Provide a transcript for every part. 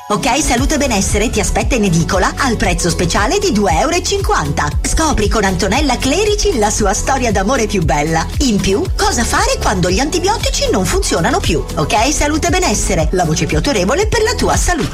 Ok Salute e Benessere ti aspetta in edicola al prezzo speciale di €2,50. Scopri con Antonella Clerici la sua storia d'amore più bella. In più, cosa fare quando gli antibiotici non funzionano più. Ok Salute e Benessere, la voce più autorevole per la tua salute.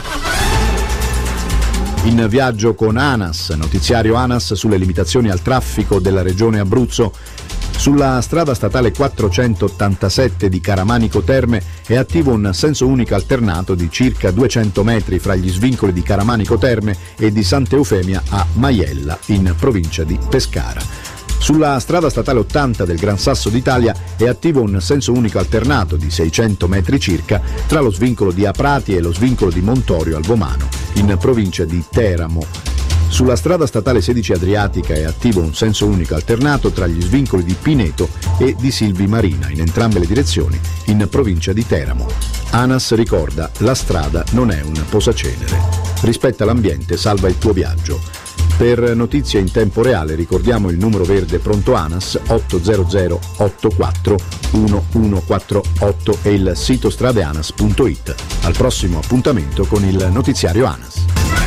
In viaggio con ANAS, notiziario ANAS sulle limitazioni al traffico della regione Abruzzo. Sulla strada statale 487 di Caramanico Terme è attivo un senso unico alternato di circa 200 metri fra gli svincoli di Caramanico Terme e di Sant'Eufemia a Maiella, in provincia di Pescara. Sulla strada statale 80 del Gran Sasso d'Italia è attivo un senso unico alternato di 600 metri circa tra lo svincolo di Aprati e lo svincolo di Montorio al Vomano, in provincia di Teramo. Sulla strada statale 16 Adriatica è attivo un senso unico alternato tra gli svincoli di Pineto e di Silvi Marina, in entrambe le direzioni, in provincia di Teramo. ANAS ricorda: la strada non è un posacenere. Rispetta l'ambiente, salva il tuo viaggio. Per notizie in tempo reale ricordiamo il numero verde pronto ANAS 800 84 1148 e il sito stradeanas.it. Al prossimo appuntamento con il notiziario ANAS.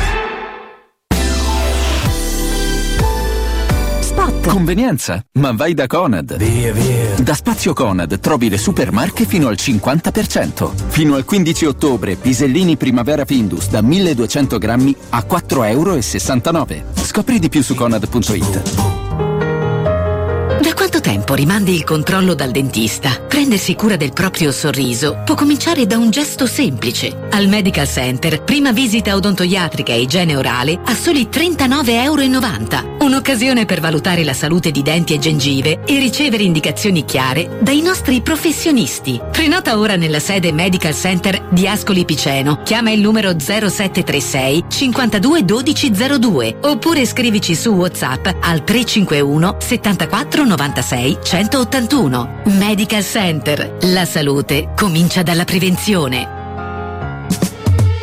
Convenienza, ma vai da Conad. Via. Da Spazio Conad trovi le super marche fino al 50%. Fino al 15 ottobre, pisellini Primavera Findus da 1200 grammi a €4,69. Scopri di più su Conad.it. Da quanto tempo rimandi il controllo dal dentista? Prendersi cura del proprio sorriso può cominciare da un gesto semplice. Al Medical Center, prima visita odontoiatrica e igiene orale a soli €39,90. Un'occasione per valutare la salute di denti e gengive e ricevere indicazioni chiare dai nostri professionisti. Prenota ora nella sede Medical Center di Ascoli Piceno. Chiama il numero 0736 52 1202 oppure scrivici su WhatsApp al 351 74 96 181. Medical Center. La salute comincia dalla prevenzione.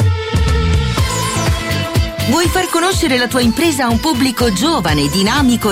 Vuoi far conoscere la tua impresa a un pubblico giovane, dinamico